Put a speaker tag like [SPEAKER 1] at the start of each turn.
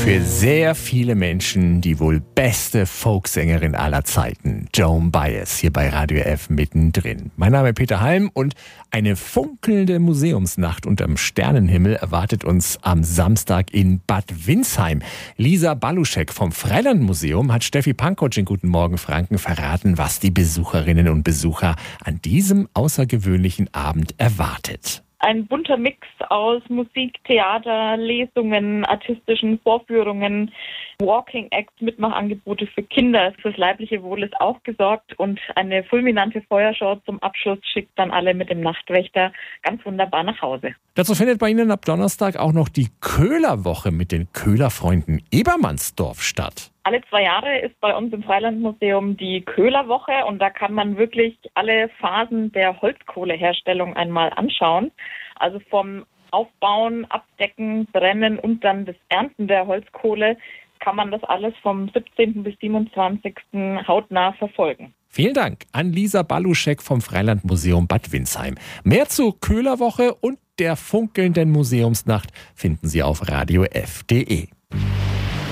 [SPEAKER 1] Für sehr viele Menschen die wohl beste Folksängerin aller Zeiten, Joan Baez, hier bei Radio F mittendrin. Mein Name ist Peter Halm und eine funkelnde Museumsnacht unterm Sternenhimmel erwartet uns am Samstag in Bad Windsheim. Lisa Baluschek vom Freilandmuseum hat Steffi Pankotsch in Guten Morgen Franken verraten, was die Besucherinnen und Besucher an diesem außergewöhnlichen Abend erwartet.
[SPEAKER 2] Ein bunter Mix aus Musik, Theater, Lesungen, artistischen Vorführungen, Walking Acts, Mitmachangebote für Kinder. Fürs leibliche Wohl ist auch gesorgt und eine fulminante Feuershow zum Abschluss schickt dann alle mit dem Nachtwächter ganz wunderbar nach Hause.
[SPEAKER 1] Dazu findet bei Ihnen ab Donnerstag auch noch die Köhlerwoche mit den Köhlerfreunden Ebermannsdorf statt.
[SPEAKER 2] Alle 2 Jahre ist bei uns im Freilandmuseum die Köhlerwoche und da kann man wirklich alle Phasen der Holzkohleherstellung einmal anschauen. Also vom Aufbauen, Abdecken, Brennen und dann das Ernten der Holzkohle kann man das alles vom 17. bis 27. hautnah verfolgen.
[SPEAKER 1] Vielen Dank an Lisa Baluschek vom Freilandmuseum Bad Windsheim. Mehr zur Köhlerwoche und der funkelnden Museumsnacht finden Sie auf radiof.de.